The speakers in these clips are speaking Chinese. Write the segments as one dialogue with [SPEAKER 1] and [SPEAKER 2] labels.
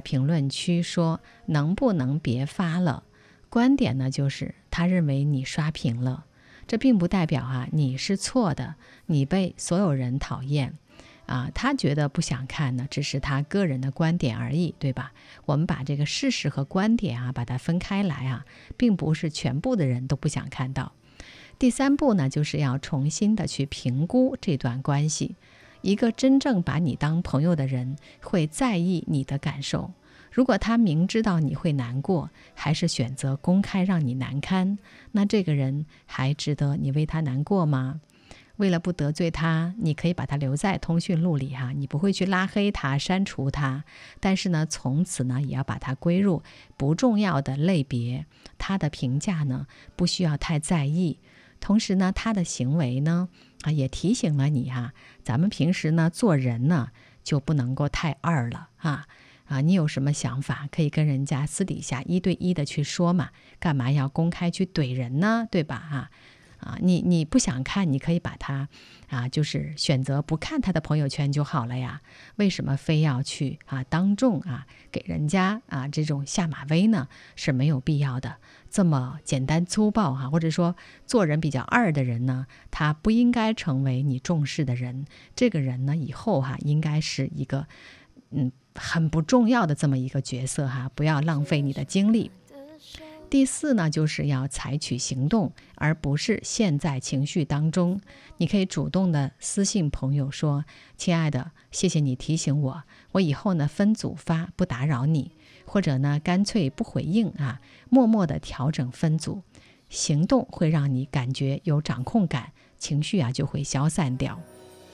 [SPEAKER 1] 在评论区说能不能别发了，观点呢就是他认为你刷屏了，这并不代表你是错的，你被所有人讨厌他觉得不想看呢，只是他个人的观点而已，对吧？我们把这个事实和观点把它分开来并不是全部的人都不想看到。第三步呢，就是要重新的去评估这段关系。一个真正把你当朋友的人会在意你的感受，如果他明知道你会难过，还是选择公开让你难堪，那这个人还值得你为他难过吗？为了不得罪他，你可以把他留在通讯录里你不会去拉黑他、删除他，但是呢，从此呢，也要把他归入不重要的类别，他的评价呢，不需要太在意。同时呢，他的行为呢，也提醒了你咱们平时呢做人呢就不能够太二了你有什么想法可以跟人家私底下1对1的去说嘛，干嘛要公开去怼人呢，对吧你不想看，你可以把他就是选择不看他的朋友圈就好了呀，为什么非要去当众给人家这种下马威呢？是没有必要的。这么简单粗暴或者说做人比较二的人呢，他不应该成为你重视的人。这个人呢，以后应该是一个很不重要的这么一个角色不要浪费你的精力。第4呢，就是要采取行动，而不是陷在情绪当中。你可以主动的私信朋友说，亲爱的，谢谢你提醒我，我以后呢分组发，不打扰你，或者呢干脆不回应默默的调整分组。行动会让你感觉有掌控感，情绪就会消散掉。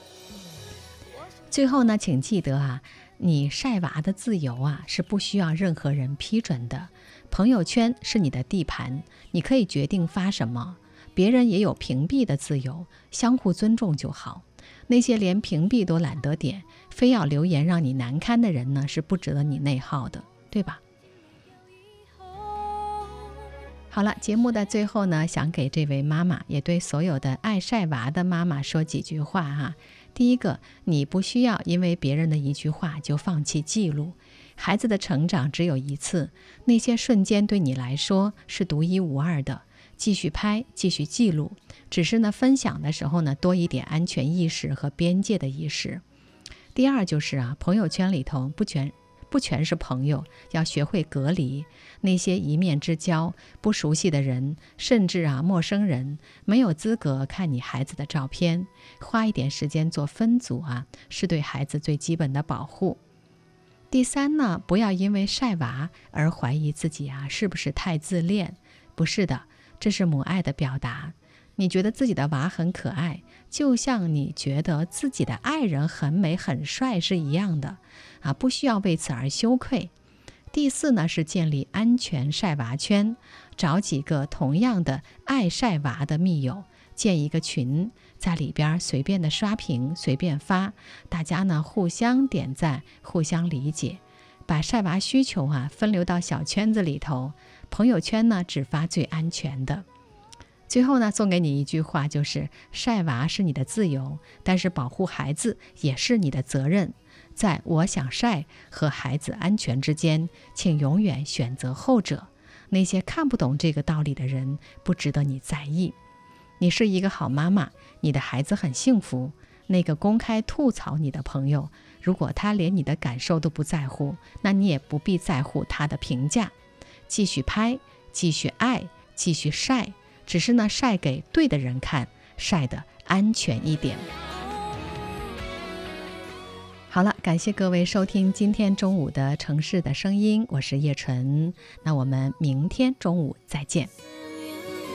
[SPEAKER 1] 最后呢，请记得你晒娃的自由是不需要任何人批准的。朋友圈是你的地盘，你可以决定发什么，别人也有屏蔽的自由，相互尊重就好。那些连屏蔽都懒得点，非要留言让你难堪的人呢，是不值得你内耗的，对吧？好了，节目的最后呢，想给这位妈妈，也对所有的爱晒娃的妈妈说几句话第一个，你不需要因为别人的一句话就放弃记录。孩子的成长只有一次，那些瞬间对你来说是独一无二的，继续拍，继续记录，只是呢分享的时候呢多一点安全意识和边界的意识。第二就是朋友圈里头不全是朋友，要学会隔离那些一面之交，不熟悉的人，甚至陌生人没有资格看你孩子的照片，花一点时间做分组是对孩子最基本的保护。第3呢，不要因为晒娃而怀疑自己是不是太自恋，不是的，这是母爱的表达。你觉得自己的娃很可爱，就像你觉得自己的爱人很美很帅是一样的不需要为此而羞愧。第4呢，是建立安全晒娃圈，找几个同样的爱晒娃的密友，建一个群，在里边随便的刷屏，随便发，大家呢互相点赞，互相理解，把晒娃需求分流到小圈子里头，朋友圈呢只发最安全的。最后呢，送给你一句话，就是晒娃是你的自由，但是保护孩子也是你的责任。在我想晒和孩子安全之间，请永远选择后者。那些看不懂这个道理的人，不值得你在意。你是一个好妈妈，你的孩子很幸福。那个公开吐槽你的朋友，如果他连你的感受都不在乎，那你也不必在乎他的评价。继续拍，继续爱，继续晒，只是呢晒给对的人看，晒得安全一点。好了，感谢各位收听今天中午的城市的声音，我是叶纯，那我们明天中午再见。